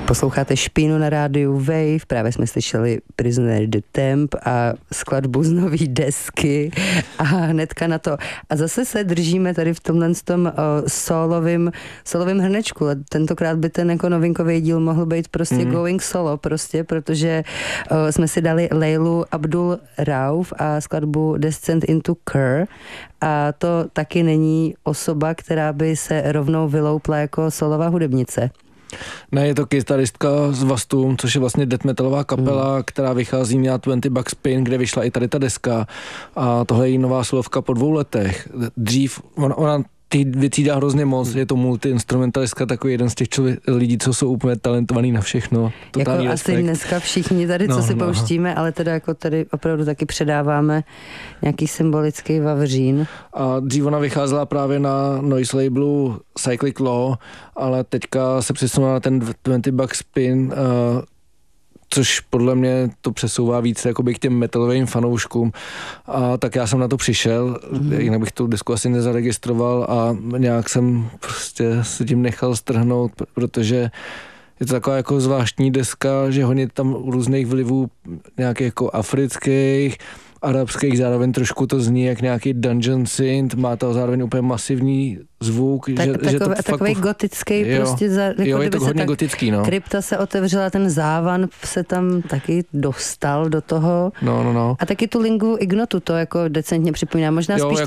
Posloucháte Špínu na rádiu Wave, právě jsme slyšeli Prisoner de Temp a skladbu z nový desky a hnedka na to. A zase se držíme tady v tomhle tom solovým hrnečku. Tentokrát by ten jako novinkový díl mohl být prostě going solo prostě, protože jsme si dali Leilu Abdul Rauf a skladbu Descent into Kerr a to taky není osoba, která by se rovnou vyloupla jako solová hudebnice. Ne, je to kytaristka z Vastum, což je vlastně death metalová kapela, která vychází na 20 Bucks Spin, kde vyšla i tady ta deska a tohle je její nová solovka po 2 letech. Dřív, ona ty věcí dá hrozně moc, je to multi-instrumentalistka, takový jeden z těch lidí, co jsou úplně talentovaný na všechno. Totální jako respekt. Asi dneska všichni tady, co si pouštíme, ale teda jako tady opravdu taky předáváme nějaký symbolický vavřín. A dřív ona vycházela právě na noise labelu Cyclic Law, ale teďka se přesunula na ten 20 Bucks Spin, což podle mě to přesouvá víc jakoby k těm metalovým fanouškům. A tak já jsem na to přišel, jinak bych tu disku asi nezaregistroval a nějak jsem prostě se tím nechal strhnout, protože je to taková jako zvláštní deska, že hodně tam různých vlivů nějakých jako afrických, arabských, zároveň trošku to zní jak nějaký dungeon synth, má to zároveň úplně masivní zvuk. Takový gotický prostě. Jo, je to hodně gotický, no. Krypta se otevřela, ten závan se tam taky dostal do toho. No. A taky tu lingvu ignotu to jako decentně připomíná. Možná spíš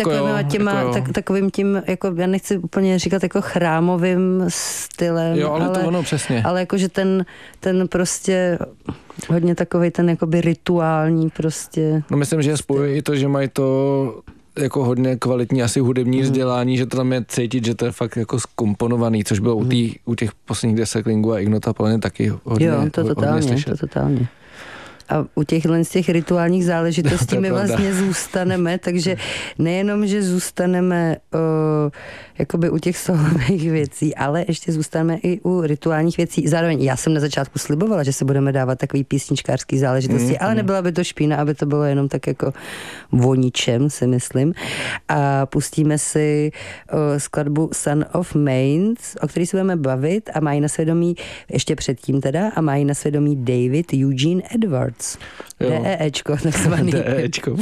takovým tím, jako já nechci úplně říkat jako chrámovým stylem. Jo, ale to ono přesně. Ale jakože ten prostě hodně takovej ten jakoby rituální prostě. No myslím, že spojuje i to, že mají to jako hodně kvalitní asi hudební vzdělání, že to tam je cítit, že to je fakt jako zkomponovaný, což bylo u těch posledních desek Lingu a Ignota plně taky hodně, to totálně. A u z těch rituálních záležitostí my vlastně zůstaneme, takže nejenom, že zůstaneme jakoby u těch solových věcí, ale ještě zůstaneme i u rituálních věcí. Zároveň já jsem na začátku slibovala, že se budeme dávat takový písničkářský záležitosti, ale nebyla by to špína, aby to bylo jenom tak jako o ničem, si myslím. A pustíme si skladbu Son of Mainz, o který se budeme bavit a mají na svědomí, ještě předtím teda, a mají na svědomí David Eugene Edwards. DEEčko, takzvaný. DEEčko.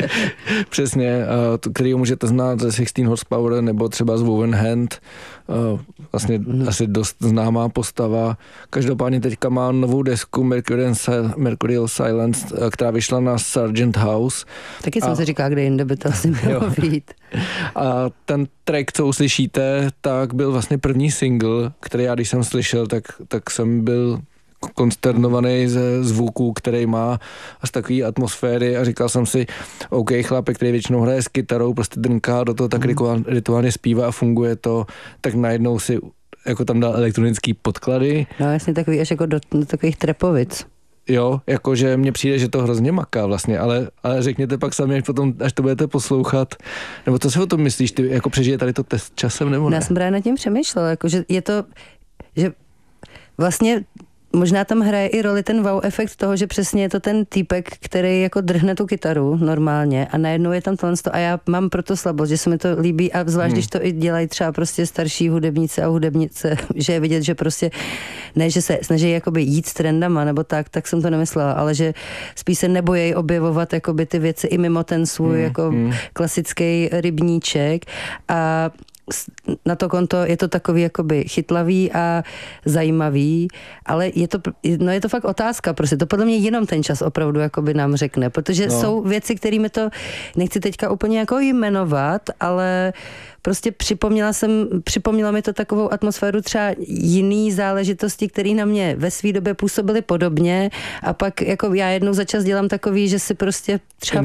Přesně, který můžete znát ze 16 Horsepower nebo třeba z Woven Hand. Vlastně asi dost známá postava. Každopádně teďka má novou desku Mercurial Silence, která vyšla na Sargent House. Taky jsem si říkal, kde jinde by to asi mělo být. A ten track, co uslyšíte, tak byl vlastně první single, který já, když jsem slyšel, tak jsem byl konsternovaný ze zvuků, který má a z takové atmosféry a říkal jsem si, OK, chlapek, který většinou hraje s kytarou, prostě drnká do toho, tak rituálně zpívá a funguje to, tak najednou si jako tam dal elektronický podklady. No jasně, takový až jako do takových trepovic. Jo, jakože mně přijde, že to hrozně maká vlastně, ale řekněte pak sami, až to budete poslouchat, nebo co si o tom myslíš, ty jako přežije tady to test časem, nebo ne? Já jsem právě nad tím přemýšlela, jakože je to, že vlastně možná tam hraje i roli ten wow efekt toho, že přesně je to ten týpek, který jako drhne tu kytaru normálně a najednou je tam tohle a já mám proto slabost, že se mi to líbí a zvlášť, když to i dělají třeba prostě starší hudebníci a hudebnice, že je vidět, že prostě ne, že se snaží jakoby jít s trendama nebo tak jsem to nemyslela, ale že spíš se nebojí objevovat jakoby ty věci i mimo ten svůj jako klasický rybníček a na to konto je to takový jakoby chytlavý a zajímavý, ale je to fakt otázka, prostě to podle mě jenom ten čas opravdu jakoby nám řekne, protože jsou věci, kterými to nechci teďka úplně jako jmenovat, ale prostě připomněla mi to takovou atmosféru třeba jiný záležitosti, které na mě ve své době působily podobně a pak jako já jednou za čas dělám takový, že si prostě třeba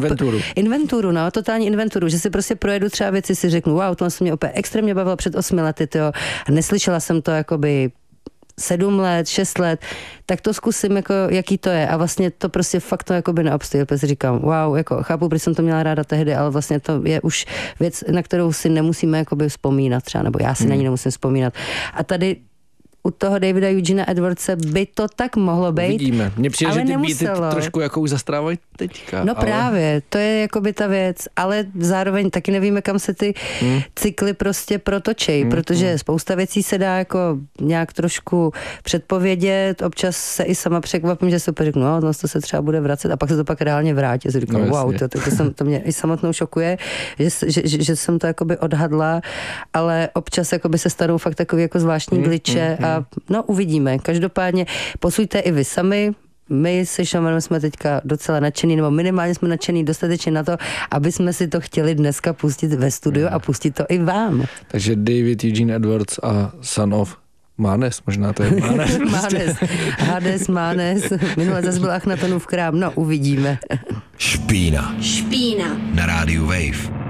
totální inventuru, že si prostě projedu třeba věci, si řeknu, wow, to mě opět extrémně bavilo před 8 lety, a neslyšela jsem to jakoby 7 let, 6 let, tak to zkusím, jako, jaký to je. A vlastně to prostě fakt to jakoby neobstojí. Protože říkám, wow, jako chápu, proč jsem to měla ráda tehdy, ale vlastně to je už věc, na kterou si nemusíme jakoby vzpomínat třeba, nebo já si na ní nemusím vzpomínat. A tady u toho Davida Eugena Edwardse by to tak mohlo být. Vidíme. Mně přijde, že ty beaty trošku jako už zastrávají teďka. No ale... právě, to je jakoby ta věc, ale zároveň taky nevíme, kam se ty cykly prostě protočej, protože spousta věcí se dá jako nějak trošku předpovědět, občas se i sama překvapím, že super řeknu, no to se třeba bude vracet a pak se to pak reálně vrátí. Já si říkám, wow, to mě i samotnou šokuje, že jsem to jakoby odhadla, ale občas jakoby se stanou fakt takový jako zvláštní glitche a no uvidíme. Každopádně posuďte i vy sami. My se Šamanem jsme teďka docela nadšený, nebo minimálně jsme nadšený dostatečně na to, aby jsme si to chtěli dneska pustit ve studiu a pustit to i vám. Takže David Eugene Edwards a Son of Mánes, možná to je Mánes. Mánes, Hades, Mánes, minule zase byl Achnatonův krám, no uvidíme. Špína. Na rádiu Wave.